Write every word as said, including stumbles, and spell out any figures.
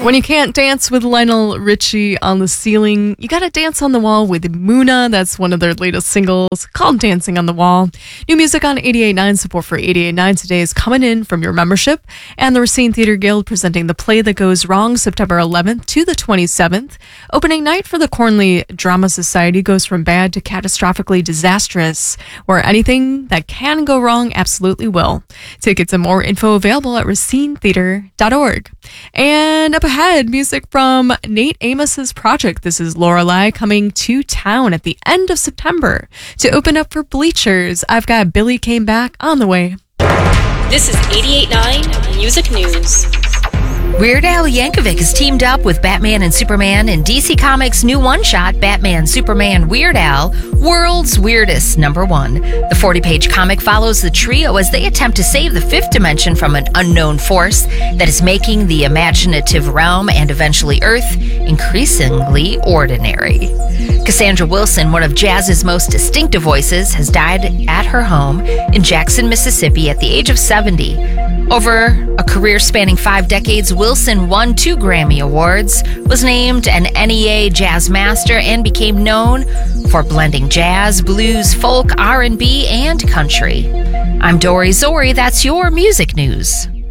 When you can't dance with Lionel Richie on the ceiling, you gotta dance on the wall with Muna. That's one of their latest singles called Dancing on the Wall. New music on eighty-eight point nine. Support for eighty-eight point nine today is coming in from your membership and the Racine Theater Guild presenting The Play That Goes Wrong September eleventh to the twenty-seventh. Opening night for the Cornley Drama Society goes from bad to catastrophically disastrous, where anything that can go wrong absolutely will. Tickets and more info available at racine theater dot org. And up ahead, music from Nate Amos's project. This is Lorelei coming to town at the end of September to open up for Bleachers. I've got Billy Came Back on the way. This is eighty-eight point nine Music News. Weird Al Yankovic has teamed up with Batman and Superman in D C Comics' new one-shot, Batman Superman Weird Al, World's Weirdest Number One. The forty-page comic follows the trio as they attempt to save the fifth dimension from an unknown force that is making the imaginative realm and eventually Earth increasingly ordinary. Cassandra Wilson, one of jazz's most distinctive voices, has died at her home in Jackson, Mississippi at the age of seventy. Over a career spanning five decades, Wilson won two Grammy Awards, was named an N E A Jazz Master, and became known for blending jazz, blues, folk, R and B, and country. I'm Dory Zori. That's your music news.